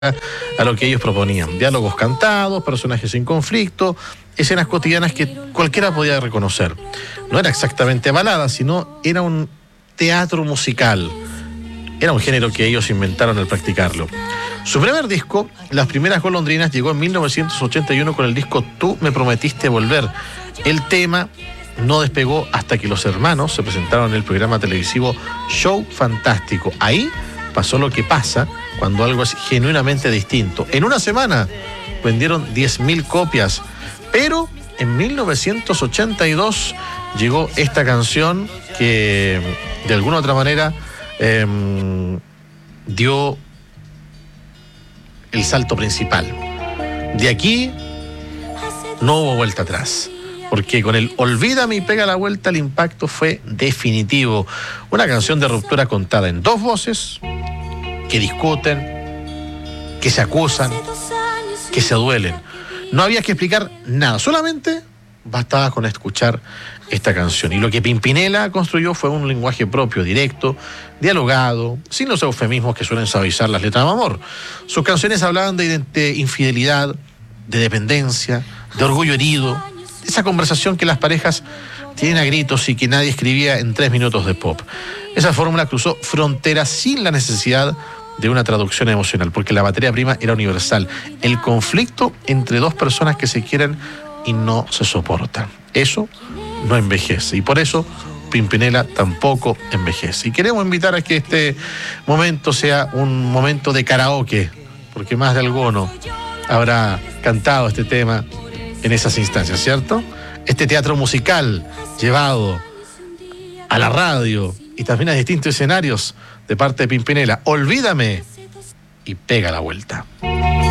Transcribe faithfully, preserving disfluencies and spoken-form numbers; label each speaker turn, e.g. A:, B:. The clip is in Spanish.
A: a lo que ellos proponían. Diálogos cantados, personajes en conflicto, escenas cotidianas que cualquiera podía reconocer. No era exactamente balada, sino era un teatro musical. Era un género que ellos inventaron al practicarlo. Su primer disco, Las Primeras Golondrinas, llegó en mil novecientos ochenta y uno con el disco Tú me prometiste volver. El tema no despegó hasta que los hermanos se presentaron en el programa televisivo Show Fantástico. Ahí pasó lo que pasa cuando algo es genuinamente distinto. En una semana vendieron diez mil copias, pero en mil novecientos ochenta y dos llegó esta canción que de alguna u otra manera eh, dio el salto principal. De aquí no hubo vuelta atrás, porque con el Olvídame y Pega la Vuelta el impacto fue definitivo. Una canción de ruptura contada en dos voces que discuten, que se acusan, que se duelen. No había que explicar nada, solamente bastaba con escuchar esta canción. Y lo que Pimpinela construyó fue un lenguaje propio, directo, dialogado, sin los eufemismos que suelen suavizar las letras de amor. Sus canciones hablaban de, de infidelidad, de dependencia, de orgullo herido, de esa conversación que las parejas tienen a gritos y que nadie escribía en tres minutos de pop. Esa fórmula cruzó fronteras sin la necesidad de una traducción emocional, porque la materia prima era universal. El conflicto entre dos personas que se quieren y no se soportan. Eso no envejece. Y por eso Pimpinela tampoco envejece. Y queremos invitar a que este momento sea un momento de karaoke, porque más de alguno habrá cantado este tema en esas instancias, ¿cierto? Este teatro musical llevado a la radio y también a distintos escenarios de parte de Pimpinela. Olvídame y Pega la Vuelta.